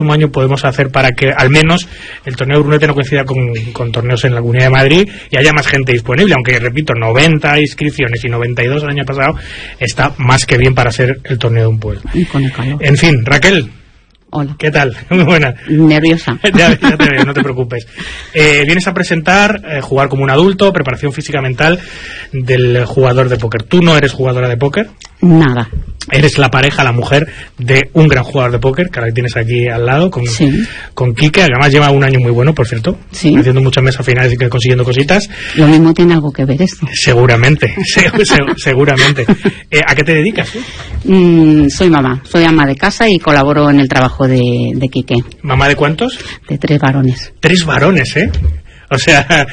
próximo año podemos hacer para que al menos el torneo de Brunete no coincida con torneos en la Comunidad de Madrid y haya más gente disponible, aunque repito, 90 inscripciones y 92 el año pasado está más que bien para ser el torneo de un pueblo. Y con el calor. En fin, Raquel. Hola. ¿Qué tal? Muy buena. Nerviosa. Ya te veo, no te preocupes. Vienes a presentar Jugar como un adulto, preparación física mental del jugador de póker. ¿Tú no eres jugadora de póker? Nada. Eres la pareja, la mujer de un gran jugador de póker, que ahora tienes aquí al lado, con Quique. Además lleva un año muy bueno, por cierto. Sí. Haciendo muchas mesas finales y consiguiendo cositas. Lo mismo tiene algo que ver esto. Seguramente, seguramente. ¿A qué te dedicas? Soy mamá, soy ama de casa y colaboro en el trabajo de Quique. ¿Mamá de cuántos? De 3 varones. 3 varones, ¿eh? O sea,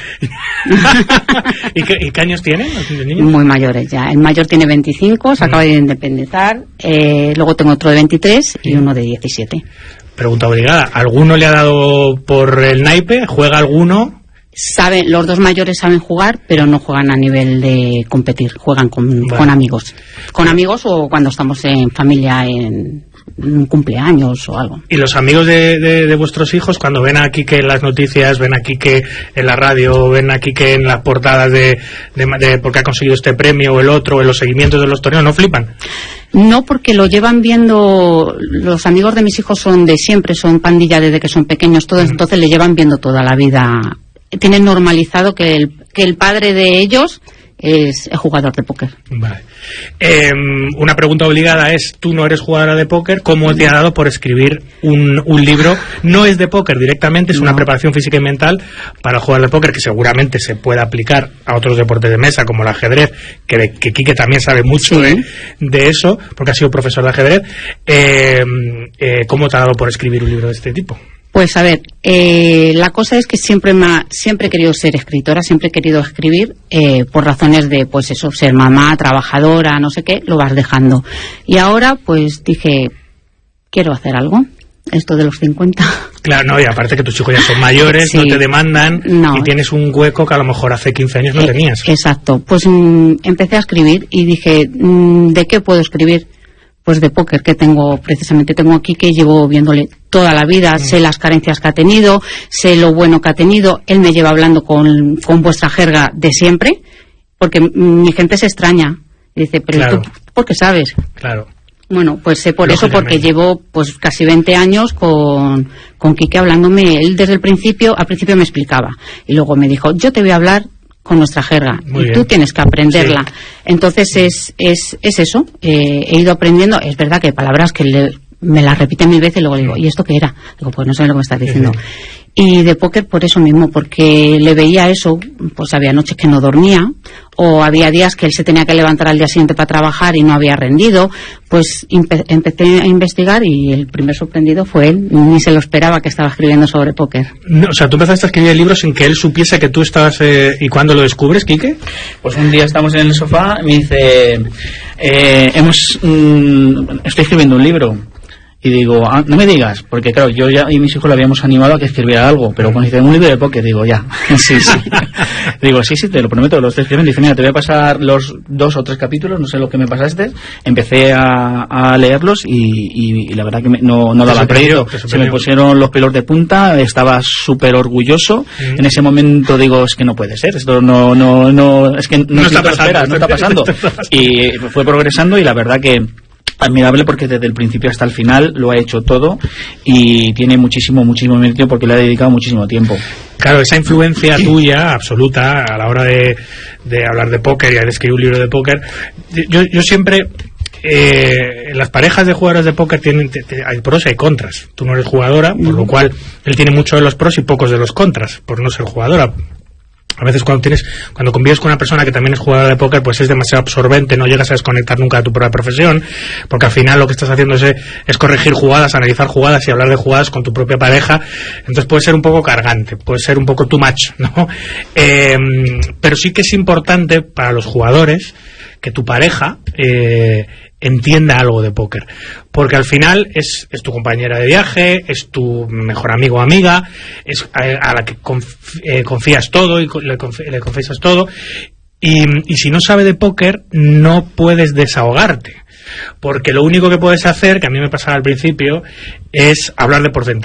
¿y qué años tienen los niños? Muy mayores ya. El mayor tiene 25, se acaba de independizar. Luego tengo otro de 23 y uno de 17. Pregunta obligada. ¿Alguno le ha dado por el naipe? ¿Juega alguno? Los 2 mayores saben jugar, pero no juegan a nivel de competir. Juegan con amigos. Con amigos o cuando estamos en familia en un cumpleaños o algo. ¿Y los amigos de vuestros hijos, cuando ven a Quique en las noticias, ven a Quique en la radio, ven a Quique en las portadas de porque ha conseguido este premio o el otro, en los seguimientos de los torneos, no flipan? No, porque lo llevan viendo. Los amigos de mis hijos son de siempre, son pandilla desde que son pequeños todos, entonces le llevan viendo toda la vida. Tienen normalizado que el padre de ellos es jugador de póker. Vale. Una pregunta obligada es, tú no eres jugadora de póker, ¿cómo te ha dado por escribir un libro? No es de póker directamente, es una preparación física y mental para jugar de póker, que seguramente se puede aplicar a otros deportes de mesa como el ajedrez, que Quique también sabe mucho de eso, porque ha sido profesor de ajedrez. ¿Cómo te ha dado por escribir un libro de este tipo? Pues a ver, la cosa es que siempre he querido ser escritora, siempre he querido escribir, por razones de, pues eso, ser mamá, trabajadora, no sé qué, lo vas dejando. Y ahora, pues dije, quiero hacer algo, esto de los 50. Claro, no, y aparte que tus hijos ya son mayores, no te demandan, y tienes un hueco que a lo mejor hace 15 años no tenías. Exacto, pues empecé a escribir y dije, ¿de qué puedo escribir? Pues de póker, que tengo aquí, que llevo viéndole toda la vida, sé las carencias que ha tenido, sé lo bueno que ha tenido, él me lleva hablando con vuestra jerga de siempre, porque mi gente se extraña, y dice, pero claro, ¿tú por qué sabes? Claro. Bueno, pues sé por eso, porque llevo pues casi 20 años con Quique hablándome. Él desde al principio me explicaba, y luego me dijo, yo te voy a hablar con nuestra jerga, y tú tienes que aprenderla. Sí. Entonces es eso, he ido aprendiendo. Es verdad que hay palabras que me las repite 1000 veces y luego digo, ¿y esto qué era? Digo, pues no sé lo que me estás diciendo. Y de póker por eso mismo, porque le veía eso, pues había noches que no dormía, o había días que él se tenía que levantar al día siguiente para trabajar y no había rendido. Pues empecé a investigar y el primer sorprendido fue él, ni se lo esperaba que estaba escribiendo sobre póker. No, o sea, tú empezaste a escribir el libro sin que él supiese que tú estabas... ¿Y cuándo lo descubres, Quique? Pues un día estamos en el sofá y me dice, estoy escribiendo un libro. Y digo, no me digas, porque claro, yo ya y mis hijos lo habíamos animado a que escribiera algo, pero cuando dice un libro de póker, digo, ya, sí. Digo, sí, te lo prometo, lo estoy escribiendo. Dice, mira, te voy a pasar los 2 o 3 capítulos, no sé lo que me pasaste. Empecé a leerlos y la verdad que no daba crédito. Se me pusieron los pelos de punta, estaba súper orgulloso. En ese momento digo, es que no puede ser, esto no es que no está pasando. Y fue progresando y la verdad que admirable, porque desde el principio hasta el final lo ha hecho todo y tiene muchísimo mérito porque le ha dedicado muchísimo tiempo. Claro, esa influencia tuya absoluta a la hora de hablar de póker y de escribir un libro de póker. Yo siempre, las parejas de jugadores de póker hay pros y hay contras. Tú no eres jugadora, por lo cual él tiene muchos de los pros y pocos de los contras por no ser jugadora. A veces cuando convives con una persona que también es jugadora de póker, pues es demasiado absorbente, no llegas a desconectar nunca de tu propia profesión, porque al final lo que estás haciendo es corregir jugadas, analizar jugadas y hablar de jugadas con tu propia pareja. Entonces puede ser un poco cargante, puede ser un poco too much, ¿no? Pero sí que es importante para los jugadores que tu pareja entienda algo de póker, porque al final es tu compañera de viaje, es tu mejor amigo o amiga, es a la que confías todo y le confiesas todo, y si no sabe de póker no puedes desahogarte, porque lo único que puedes hacer, que a mí me pasaba al principio, es hablar de porcentaje.